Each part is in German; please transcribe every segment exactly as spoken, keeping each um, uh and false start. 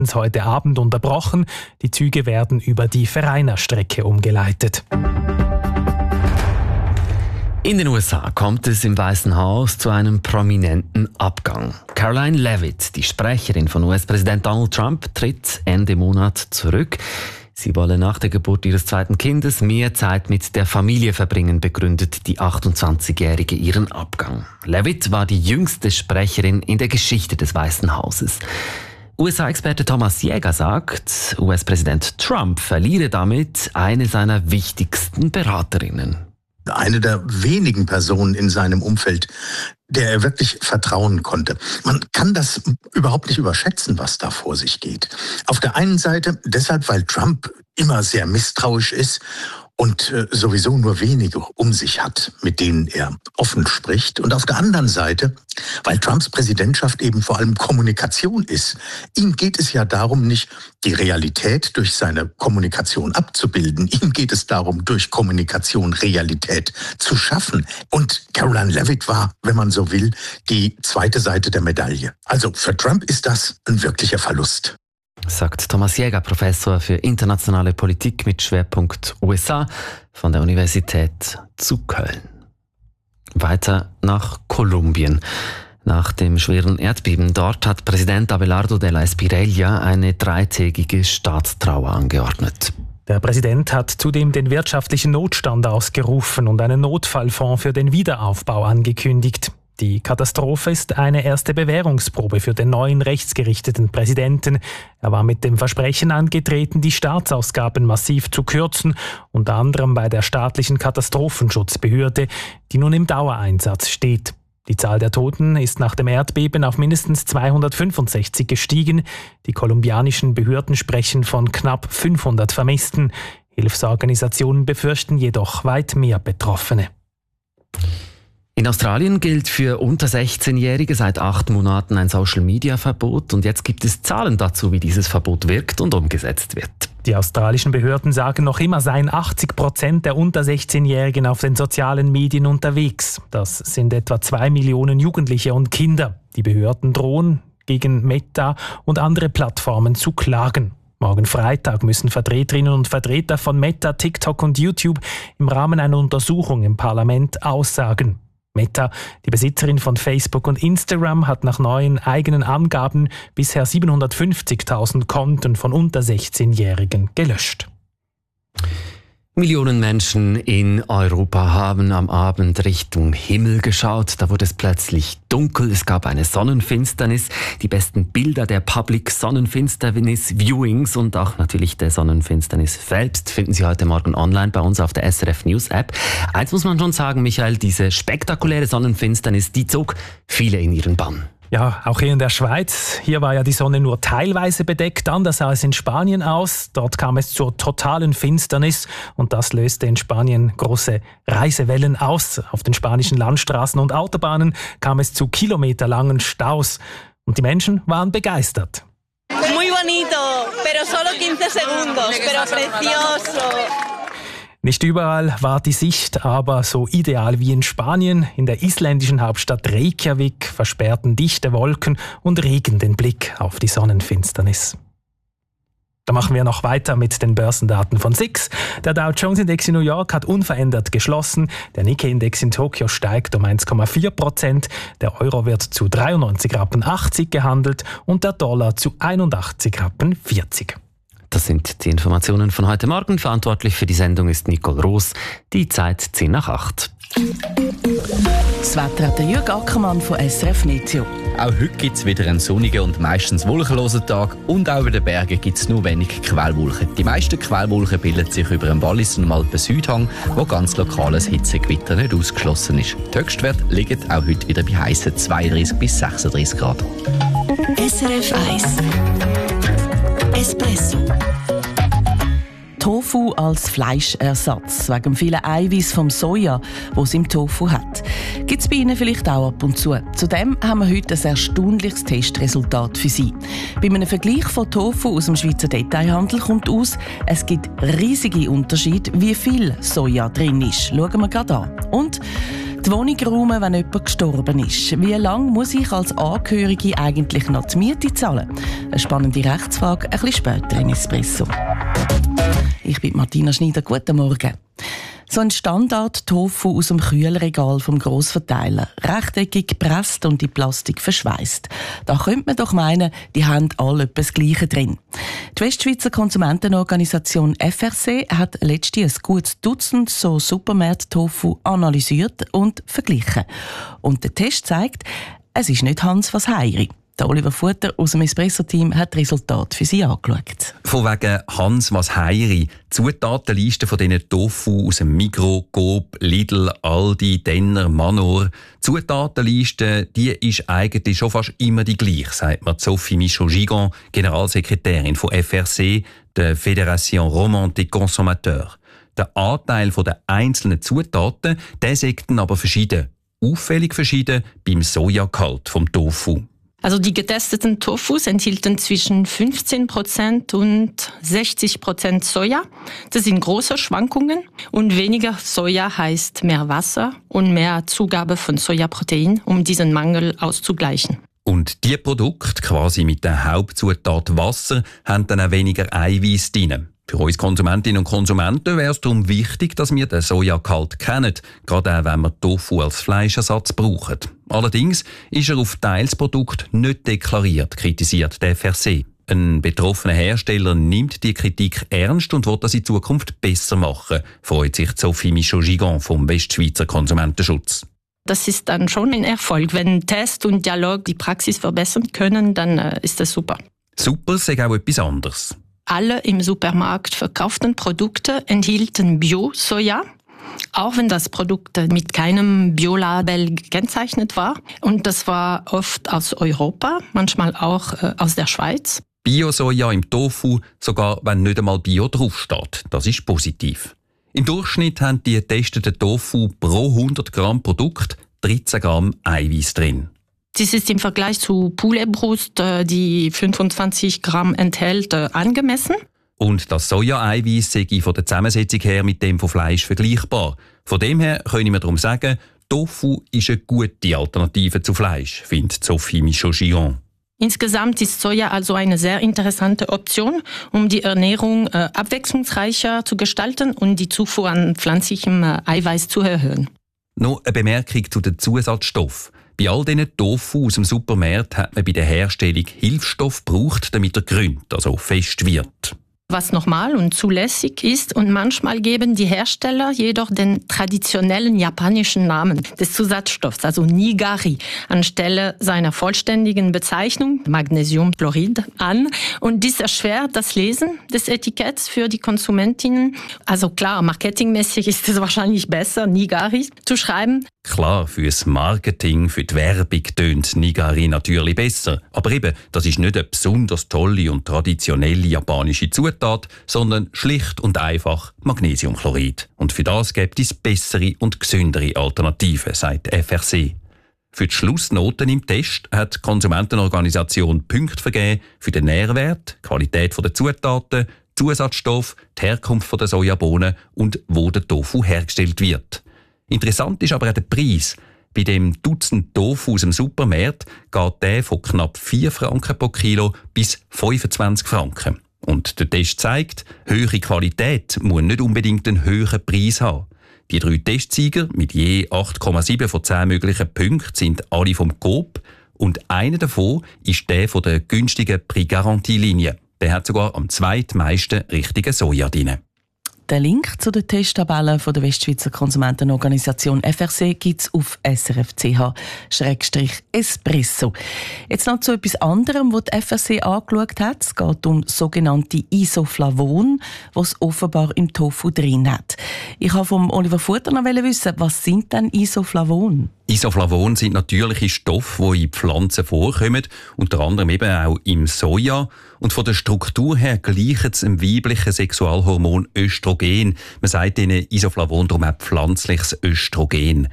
heute Abend unterbrochen. Die Züge werden über die Verrainer-Strecke umgeleitet. In den U S A kommt es im Weißen Haus zu einem prominenten Abgang. Karoline Leavitt, die Sprecherin von U S-Präsident Donald Trump, tritt Ende Monat zurück. Sie wolle nach der Geburt ihres zweiten Kindes mehr Zeit mit der Familie verbringen, begründet die achtundzwanzigjährige ihren Abgang. Leavitt war die jüngste Sprecherin in der Geschichte des Weißen Hauses. U S A-Experte Thomas Jäger sagt, U S-Präsident Trump verliere damit eine seiner wichtigsten Beraterinnen. Eine der wenigen Personen in seinem Umfeld, der er wirklich vertrauen konnte. Man kann das überhaupt nicht überschätzen, was da vor sich geht. Auf der einen Seite deshalb, weil Trump immer sehr misstrauisch ist und äh, sowieso nur wenige um sich hat, mit denen er offen spricht. Und auf der anderen Seite, weil Trumps Präsidentschaft eben vor allem Kommunikation ist. Ihm geht es ja darum, nicht die Realität durch seine Kommunikation abzubilden. Ihm geht es darum, durch Kommunikation Realität zu schaffen. Und Karoline Leavitt war, wenn man so will, die zweite Seite der Medaille. Also für Trump ist das ein wirklicher Verlust. Sagt Thomas Jäger, Professor für internationale Politik mit Schwerpunkt U S A von der Universität zu Köln. Weiter nach Kolumbien. Nach dem schweren Erdbeben dort hat Präsident Abelardo de la Espriella eine dreitägige Staatstrauer angeordnet. Der Präsident hat zudem den wirtschaftlichen Notstand ausgerufen und einen Notfallfonds für den Wiederaufbau angekündigt. Die Katastrophe ist eine erste Bewährungsprobe für den neuen rechtsgerichteten Präsidenten. Er war mit dem Versprechen angetreten, die Staatsausgaben massiv zu kürzen, unter anderem bei der staatlichen Katastrophenschutzbehörde, die nun im Dauereinsatz steht. Die Zahl der Toten ist nach dem Erdbeben auf mindestens zweihundertfünfundsechzig gestiegen. Die kolumbianischen Behörden sprechen von knapp fünfhundert Vermissten. Hilfsorganisationen befürchten jedoch weit mehr Betroffene. In Australien gilt für unter sechzehnjährige seit acht Monaten ein Social-Media-Verbot und jetzt gibt es Zahlen dazu, wie dieses Verbot wirkt und umgesetzt wird. Die australischen Behörden sagen, noch immer seien achtzig Prozent der unter sechzehnjährigen auf den sozialen Medien unterwegs. Das sind etwa zwei Millionen Jugendliche und Kinder. Die Behörden drohen, gegen Meta und andere Plattformen zu klagen. Morgen Freitag müssen Vertreterinnen und Vertreter von Meta, TikTok und YouTube im Rahmen einer Untersuchung im Parlament aussagen. Meta, die Besitzerin von Facebook und Instagram, hat nach neuen eigenen Angaben bisher siebenhundertfünfzigtausend Konten von unter sechzehnjährigen gelöscht. Millionen Menschen in Europa haben am Abend Richtung Himmel geschaut. Da wurde es plötzlich dunkel. Es gab eine Sonnenfinsternis. Die besten Bilder der Public Sonnenfinsternis Viewings und auch natürlich der Sonnenfinsternis selbst finden Sie heute Morgen online bei uns auf der S R F News App. Eins muss man schon sagen, Michael, diese spektakuläre Sonnenfinsternis, die zog viele in ihren Bann. Ja, auch hier in der Schweiz. Hier war ja die Sonne nur teilweise bedeckt, anders sah es in Spanien aus. Dort kam es zur totalen Finsternis und das löste in Spanien große Reisewellen aus. Auf den spanischen Landstraßen und Autobahnen kam es zu kilometerlangen Staus und die Menschen waren begeistert. Muy bonito, pero solo quince segundos, pero precioso. Nicht überall war die Sicht aber so ideal wie in Spanien. In der isländischen Hauptstadt Reykjavik versperrten dichte Wolken und Regen den Blick auf die Sonnenfinsternis. Da machen wir noch weiter mit den Börsendaten von S I X. Der Dow Jones Index in New York hat unverändert geschlossen. Der Nikkei-Index in Tokio steigt um eins Komma vier Prozent. Der Euro wird zu dreiundneunzig Rappen achtzig gehandelt und der Dollar zu einundachtzig Rappen vierzig. Das sind die Informationen von heute Morgen. Verantwortlich für die Sendung ist Nicole Roos. Die Zeit zehn nach acht. Das Wetter hat der Jürg Ackermann von S R F Meteo. Auch heute gibt es wieder einen sonnigen und meistens wolkenlosen Tag und auch über den Bergen gibt es nur wenig Quellwolken. Die meisten Quellwolken bilden sich über den Wallis und Alpen-Südhang, wo ganz lokales Hitzegewitter nicht ausgeschlossen ist. Die Höchstwerte liegen auch heute wieder bei heissen zweiunddreißig bis sechsunddreißig Grad. S R F eins Espresso. Tofu als Fleischersatz, wegen dem vielen Eiweiß vom Soja, das es im Tofu hat. Gibt es bei Ihnen vielleicht auch ab und zu. Zudem haben wir heute ein erstaunliches Testresultat für Sie. Bei einem Vergleich von Tofu aus dem Schweizer Detailhandel kommt aus, es gibt riesige Unterschiede, wie viel Soja drin ist. Schauen wir gerade an. Und Die Wohnung räumen, wenn jemand gestorben ist. Wie lange muss ich als Angehörige eigentlich noch die Miete zahlen? Eine spannende Rechtsfrage, ein bisschen später im Espresso. Ich bin Martina Schneider, guten Morgen. So ein Standard-Tofu aus dem Kühlregal vom Grossverteiler. Rechteckig gepresst und in Plastik verschweißt. Da könnte man doch meinen, die haben alle etwas das Gleiche drin. Die Westschweizer Konsumentenorganisation F R C hat letztens ein gutes Dutzend so Supermärkte-Tofu analysiert und verglichen. Und der Test zeigt, es ist nicht Hans was Heiri. Der Oliver Futter aus dem Espresso-Team hat das Resultat für Sie angeschaut. Von wegen Hans was Heiri. Zutatenliste von diesen Tofu aus dem Migros, Coop, Lidl, Aldi, Denner, Manor. Zutatenliste, die ist eigentlich schon fast immer die gleiche, sagt mir Sophie Michaud-Gigon, Generalsekretärin von F R C, der Fédération Romande des Consommateurs. Der Anteil der einzelnen Zutaten, der sagt aber verschieden. Auffällig verschieden beim Sojagehalt vom Tofu. Also die getesteten Tofus enthielten zwischen fünfzehn Prozent und sechzig Prozent Soja. Das sind große Schwankungen. Und weniger Soja heißt mehr Wasser und mehr Zugabe von Sojaprotein, um diesen Mangel auszugleichen. Und die Produkte, quasi mit der Hauptzutat Wasser, haben dann auch weniger Eiweiß drin. Für uns Konsumentinnen und Konsumenten wäre es darum wichtig, dass wir den Sojagehalt kennen, gerade auch wenn wir Tofu als Fleischersatz brauchen. Allerdings ist er auf Teilsprodukt nicht deklariert, kritisiert der F R C. Ein betroffener Hersteller nimmt die Kritik ernst und will das in Zukunft besser machen, freut sich Sophie Michaud-Gigon vom Westschweizer Konsumentenschutz. Das ist dann schon ein Erfolg. Wenn Test und Dialog die Praxis verbessern können, dann äh, ist das super. Super, sage auch etwas anderes. Alle im Supermarkt verkauften Produkte enthielten Bio-Soja, auch wenn das Produkt mit keinem Biolabel gekennzeichnet war. Und das war oft aus Europa, manchmal auch äh, aus der Schweiz. Bio-Soja im Tofu, sogar wenn nicht einmal Bio draufsteht. Das ist positiv. Im Durchschnitt haben die getesteten Tofu pro hundert Gramm Produkt dreizehn Gramm Eiweiß drin. Dies ist im Vergleich zu Pouletbrust, die fünfundzwanzig Gramm enthält, angemessen. Und das Soja-Eiweiß sei von der Zusammensetzung her mit dem von Fleisch vergleichbar. Von dem her können wir darum sagen, Tofu ist eine gute Alternative zu Fleisch, findet Sophie Michaud-Gigon. Insgesamt ist Soja also eine sehr interessante Option, um die Ernährung äh, abwechslungsreicher zu gestalten und die Zufuhr an pflanzlichem äh, Eiweiß zu erhöhen. Noch eine Bemerkung zu den Zusatzstoffen. Bei all diesen Tofu aus dem Supermarkt hat man bei der Herstellung Hilfsstoff gebraucht, damit er grünt, also fest wird. Was normal und zulässig ist, und manchmal geben die Hersteller jedoch den traditionellen japanischen Namen des Zusatzstoffs, also Nigari, anstelle seiner vollständigen Bezeichnung Magnesiumchlorid an. Und dies erschwert das Lesen des Etiketts für die Konsumentinnen. Also klar, marketingmäßig ist es wahrscheinlich besser, Nigari zu schreiben. Klar, fürs Marketing, für die Werbung tönt Nigari natürlich besser. Aber eben, das ist nicht eine besonders tolle und traditionelle japanische Zutat, sondern schlicht und einfach Magnesiumchlorid. Und für das gibt es bessere und gesündere Alternativen, sagt F R C. Für die Schlussnoten im Test hat die Konsumentenorganisation Punkte vergeben für den Nährwert, die Qualität der Zutaten, Zusatzstoff, die Herkunft der Sojabohnen und wo der Tofu hergestellt wird. Interessant ist aber auch der Preis. Bei dem Dutzend Tofu aus dem Supermarkt geht der von knapp vier Franken pro Kilo bis fünfundzwanzig Franken. Und der Test zeigt, höhere Qualität muss nicht unbedingt einen höheren Preis haben. Die drei Testsieger mit je acht Komma sieben von zehn möglichen Punkten sind alle vom Coop und einer davon ist der von der günstigen Prix Garantie-Linie. Der hat sogar am zweitmeisten richtigen Soja drin. Den Link zu den Testtabellen von der Westschweizer Konsumentenorganisation F R C gibt es auf s r f punkt c h slash espresso. Jetzt noch zu etwas anderem, was die F R C angeschaut hat. Es geht um sogenannte Isoflavone, die es offenbar im Tofu drin hat. Ich wollte vom Oliver Futter noch wissen, was sind denn Isoflavone? Isoflavone sind natürliche Stoffe, die in Pflanzen vorkommen, unter anderem eben auch im Soja. Und von der Struktur her gleichen sie dem weiblichen Sexualhormon Östrogen. Man sagt ihnen Isoflavon darum auch pflanzliches Östrogen.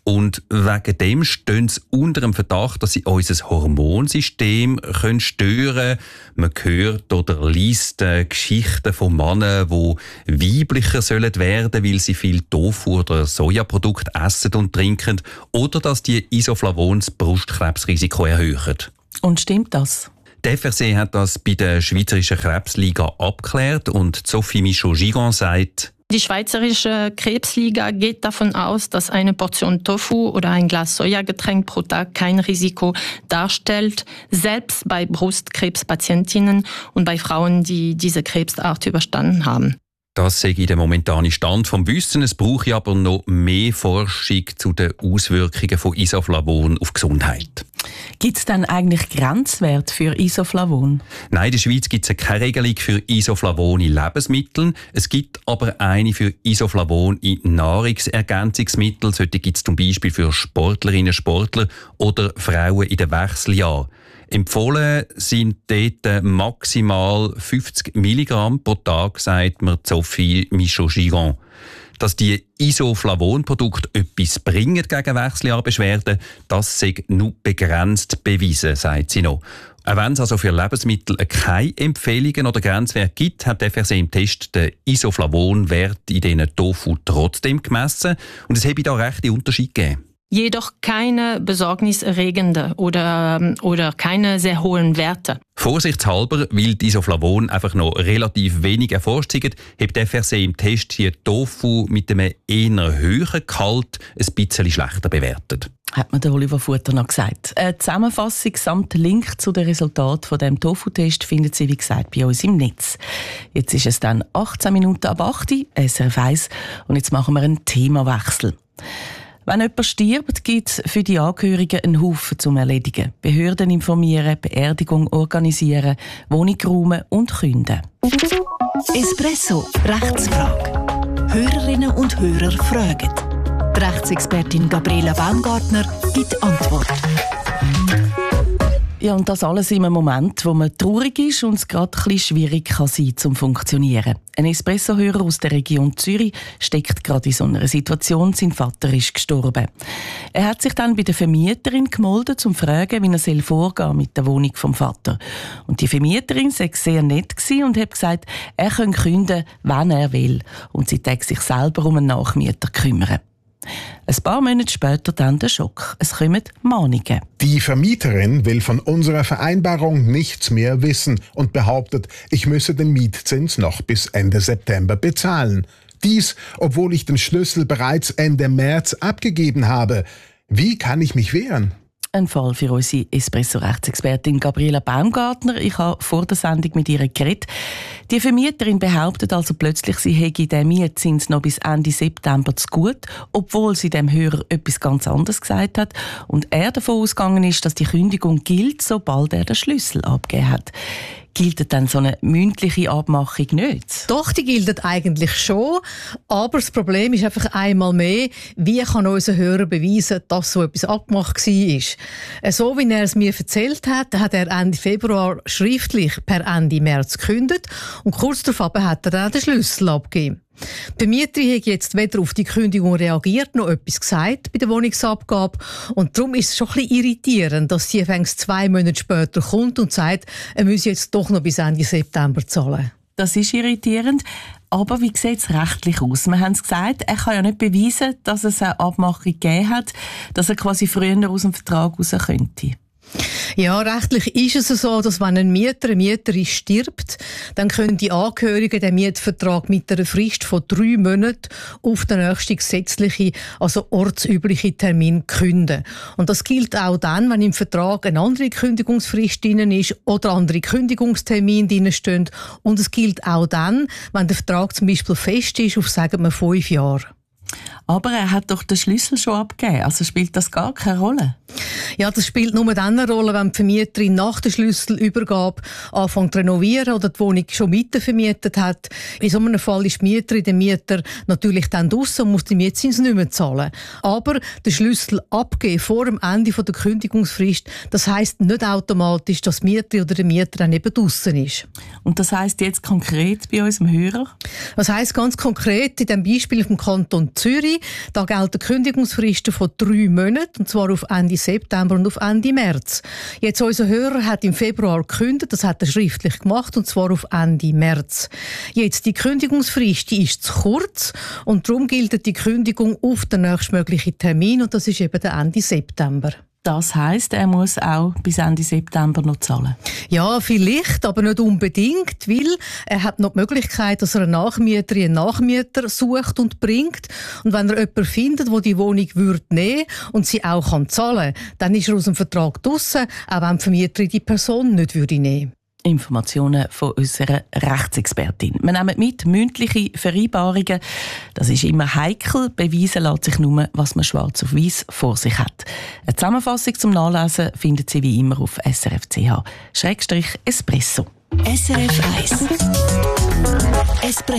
Und wegen dem stehen sie unter dem Verdacht, dass sie unser Hormonsystem können stören können. Man hört oder liest äh, Geschichten von Männern, die weiblicher sollen werden, weil sie viel Tofu oder Sojaprodukte essen und trinken. Oder dass die Isoflavone das Brustkrebsrisiko erhöhen. Und stimmt das? Die F R C hat das bei der Schweizerischen Krebsliga abgeklärt und Sophie Michaud-Gigon sagt: Die Schweizerische Krebsliga geht davon aus, dass eine Portion Tofu oder ein Glas Sojagetränk pro Tag kein Risiko darstellt, selbst bei Brustkrebspatientinnen und bei Frauen, die diese Krebsart überstanden haben. Das sei der momentane Stand vom Wissen. Es brauche aber noch mehr Forschung zu den Auswirkungen von Isoflavon auf die Gesundheit. Gibt es denn eigentlich Grenzwerte für Isoflavon? Nein, in der Schweiz gibt es keine Regelung für Isoflavon in Lebensmitteln. Es gibt aber eine für Isoflavon in Nahrungsergänzungsmitteln. Solche gibt es zum Beispiel für Sportlerinnen und Sportler oder Frauen in den Wechseljahren. Empfohlen sind dort maximal fünfzig Milligramm pro Tag, sagt mir Sophie Michaud-Gigon. Dass die Isoflavon-Produkte etwas bringen gegen Wechseljahrbeschwerden, das sei nur begrenzt bewiesen, sagt sie noch. Auch wenn es also für Lebensmittel keine Empfehlungen oder Grenzwerte gibt, hat die F R C im Test den Isoflavon-Wert in diesen Tofu trotzdem gemessen. Und es habe da rechte Unterschiede gegeben. Jedoch keine besorgniserregende oder, oder keine sehr hohen Werte. Vorsichtshalber, weil die Isoflavon einfach noch relativ wenig erforscht sind, hat die F R C im Test hier Tofu mit einem eher höheren Gehalt ein bisschen schlechter bewertet. Hat mir der Oliver Futter noch gesagt. Eine Zusammenfassung samt Link zu den Resultaten von dem Tofu-Test findet Sie, wie gesagt, bei uns im Netz. Jetzt ist es dann achtzehn Minuten ab acht Uhr, S R F eins, und jetzt machen wir einen Themawechsel. Wenn jemand stirbt, gibt es für die Angehörigen einen Haufen zum Erledigen. Behörden informieren, Beerdigung organisieren, Wohnung räumen und künden. Espresso, Rechtsfrage. Hörerinnen und Hörer fragen. Die Rechtsexpertin Gabriela Baumgartner gibt Antwort. Ja, und das alles in einem Moment, wo man traurig ist und es gerade ein bisschen schwierig kann sein zum Funktionieren. Ein Espresso-Hörer aus der Region Zürich steckt gerade in so einer Situation. Sein Vater ist gestorben. Er hat sich dann bei der Vermieterin gemeldet, um zu fragen, wie er vorgehen soll mit der Wohnung vom Vater. Und die Vermieterin sei sehr nett und hat gesagt, er könne künden, wann er will. Und sie täte sich selber um einen Nachmieter kümmern. Ein paar Monate später dann der Schock. Es kommen Mahnungen. Die Vermieterin will von unserer Vereinbarung nichts mehr wissen und behauptet, ich müsse den Mietzins noch bis Ende September bezahlen. Dies, obwohl ich den Schlüssel bereits Ende März abgegeben habe. Wie kann ich mich wehren? Ein Fall für unsere Espresso-Rechtsexpertin Gabriela Baumgartner. Ich habe vor der Sendung mit ihr geredet. Die Vermieterin behauptet also plötzlich, sie hätte den Mietzins noch bis Ende September zu gut, obwohl sie dem Hörer etwas ganz anderes gesagt hat und er davon ausgegangen ist, dass die Kündigung gilt, sobald er den Schlüssel abgegeben hat. Gilt dann so eine mündliche Abmachung nicht? Doch, die gilt eigentlich schon. Aber das Problem ist einfach einmal mehr, wie kann unser Hörer beweisen, dass so etwas abgemacht war. So wie er es mir erzählt hat, hat er Ende Februar schriftlich per Ende März gekündigt und kurz darauf hat er dann den Schlüssel abgegeben. Die Vermieterin hat jetzt weder auf die Kündigung reagiert, noch etwas gesagt bei der Wohnungsabgabe. Und darum ist es schon ein bisschen irritierend, dass sie fängst zwei Monate später kommt und sagt, er müsse jetzt doch noch bis Ende September zahlen. Das ist irritierend. Aber wie sieht es rechtlich aus? Wir haben es gesagt, er kann ja nicht beweisen, dass es eine Abmachung gegeben hat, dass er quasi früher aus dem Vertrag raus könnte. Ja, rechtlich ist es so, dass wenn ein Mieter, eine Mieterin stirbt, dann können die Angehörigen den Mietvertrag mit einer Frist von drei Monaten auf den nächsten gesetzlichen, also ortsüblichen Termin künden. Und das gilt auch dann, wenn im Vertrag eine andere Kündigungsfrist drin ist oder andere Kündigungstermine drin stehen. Und es gilt auch dann, wenn der Vertrag zum Beispiel fest ist auf, sagen wir, fünf Jahre. Aber er hat doch den Schlüssel schon abgegeben, also spielt das gar keine Rolle? Ja, das spielt nur dann eine Rolle, wenn die Vermieterin nach der Schlüsselübergabe anfängt zu renovieren oder die Wohnung schon weitervermietet hat. In so einem Fall ist die Mieterin, der Mieter natürlich dann draussen und muss den Mietzins nicht mehr zahlen. Aber den Schlüssel abgeben vor dem Ende der Kündigungsfrist, das heisst nicht automatisch, dass die Mieterin oder der Mieter dann eben draussen ist. Und das heisst jetzt konkret bei unserem Hörer? Das heisst ganz konkret in dem Beispiel vom Kanton Zürich. Da gelten Kündigungsfristen von drei Monaten, und zwar auf Ende September und auf Ende März. Jetzt unser Hörer hat im Februar gekündigt, das hat er schriftlich gemacht, und zwar auf Ende März. Jetzt die Kündigungsfrist, die ist zu kurz und darum gilt die Kündigung auf den nächstmöglichen Termin, und das ist eben der Ende September. Das heisst, er muss auch bis Ende September noch zahlen? Ja, vielleicht, aber nicht unbedingt, weil er hat noch die Möglichkeit, dass er eine Nachmieterin, einen Nachmieter sucht und bringt. Und wenn er jemanden findet, der die Wohnung würde nehmen und sie auch kann zahlen kann, dann ist er aus dem Vertrag draussen, auch wenn die Vermieterin die Person nicht würde nehmen. Informationen von unserer Rechtsexpertin. Wir nehmen mit mündliche Vereinbarungen. Das ist immer heikel. Beweisen lässt sich nur, was man schwarz auf weiß vor sich hat. Eine Zusammenfassung zum Nachlesen finden Sie wie immer auf S R F Punkt C H Schrägstrich Espresso. S R F eins. Espresso.